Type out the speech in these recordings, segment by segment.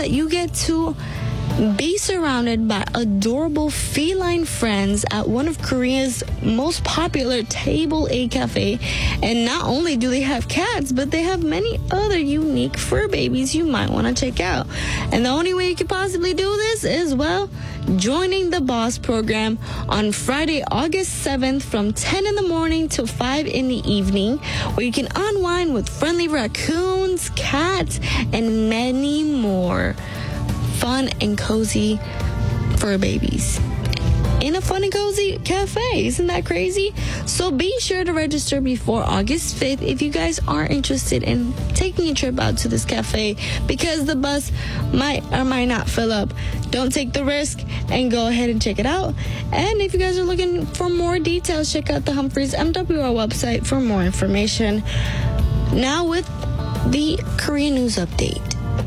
that you get to be surrounded by adorable feline friends at one of Korea's most popular Table A cafe. And not only do they have cats, but they have many other unique fur babies you might want to check out. And the only way you could possibly do this is, well, joining the Boss program on Friday, August 7th from 10 in the morning till 5 in the evening, where you can unwind with friendly raccoons, cats, and many more fun and cozy fur babies in a fun and cozy cafe. Isn't that crazy? So be sure to register before August 5th if you guys are interested in taking a trip out to this cafe, because the bus might or might not fill up. Don't take the risk and go ahead and check it out. And if you guys are looking for more details, check out the Humphreys MWR website for more information. Now with the Korean news update.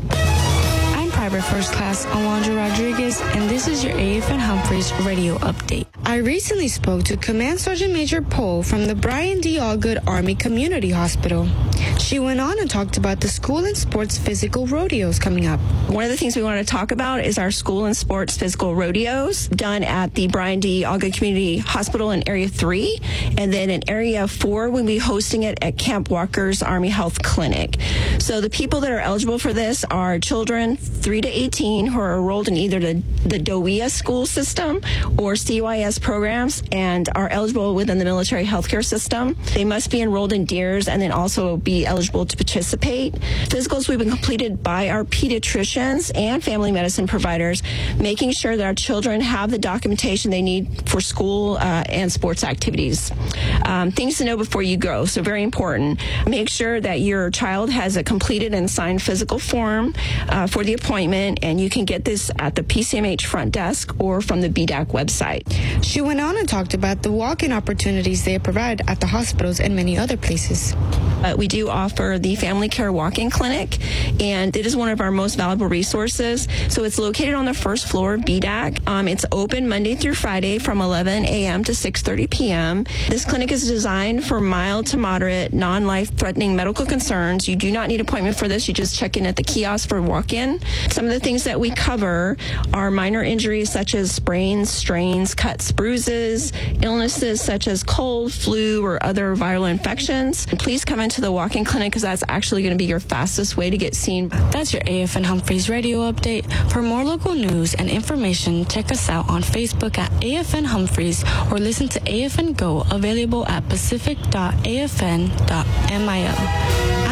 Private First Class Alondra Rodriguez, and this is your AFN Humphreys radio update. I recently spoke to Command Sergeant Major Poe from the Brian D. Allgood Army Community Hospital. She went on and talked about the school and sports physical rodeos coming up. One of the things we want to talk about is our school and sports physical rodeos done at the Brian D. Allgood Community Hospital in Area 3, and then in Area 4 we'll be hosting it at Camp Walker's Army Health Clinic. So the people that are eligible for this are children 3 to 18 who are enrolled in either the DOEA school system or CYS programs and are eligible within the military healthcare system. They must be enrolled in DEERS and then also be eligible to participate. Physicals will be completed by our pediatricians and family medicine providers, making sure that our children have the documentation they need for school and sports activities. Things to know before you go, so very important. Make sure that your child has a completed and signed physical form for the appointment, and you can get this at the PCMH front desk or from the BDAC website. She went on and talked about the walk-in opportunities they provide at the hospitals and many other places. We do offer the Family Care Walk-in Clinic, and it is one of our most valuable resources. So it's located on the first floor of BDAC. It's open Monday through Friday from 11 a.m. to 6:30 p.m. This clinic is designed for mild to moderate, non-life-threatening medical concerns. You do not need an appointment for this. You just check in at the kiosk for walk-in. Some of the things that we cover are minor injuries such as sprains, strains, cuts, bruises, illnesses such as cold, flu, or other viral infections. Please come into the walk-in clinic because that's actually going to be your fastest way to get seen. That's your AFN Humphreys radio update. For more local news and information, check us out on Facebook at AFN Humphreys or listen to AFN Go, available at pacific.afn.mil.